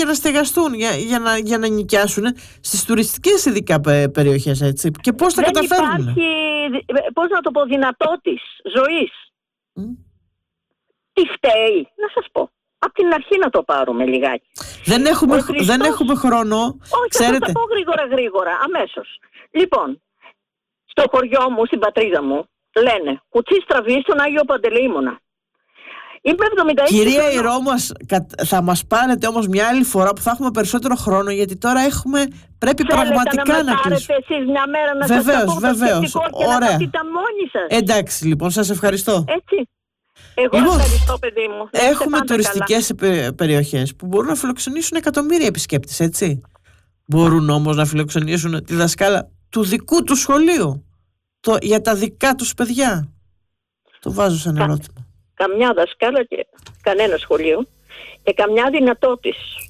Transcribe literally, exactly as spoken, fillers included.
για να στεγαστούν, για, για, να, για να νοικιάσουν στις τουριστικές ειδικά περιοχές, έτσι. Και πώς θα δεν καταφέρουν. υπάρχει, πώς να το πω, δυνατότης ζωής. Mm. Τι φταίει, να σας πω. Απ' την αρχή να το πάρουμε λιγάκι. Δεν έχουμε, Χριστός... δεν έχουμε χρόνο. Όχι, ξέρετε. θα το πω γρήγορα γρήγορα, αμέσως. Λοιπόν, στο χωριό μου, στην πατρίδα μου, λένε κουτσί στραβή στον Άγιο Παντελεήμονα. Είμαι εβδομήντα έξι Κυρία χρονών. Ηρώ, μας, θα μας πάρετε όμως μια άλλη φορά που θα έχουμε περισσότερο χρόνο, γιατί τώρα έχουμε, πρέπει Θέλετε πραγματικά να να κλείσουμε. Θέλετε εσείς μια μέρα να βεβαίως, σας τα πω βεβαίως. και να τα πείτε μόνοι σας. Εντάξει, λοιπόν, σας ευχαριστώ. Έτσι. Εγώ λοιπόν, ευχαριστώ, παιδί μου. Έχουμε τουριστικές καλά. περιοχές που μπορούν να φιλοξενήσουν εκατομμύρια επισκέπτες, έτσι. Μπορούν όμως να φιλοξενήσουν τη δασκάλα του δικού του σχολείου, το, για τα δικά τους παιδιά. Το βάζω σαν ερώτημα. Καμιά δασκάλα και κανένα σχολείο και καμιά δυνατότης.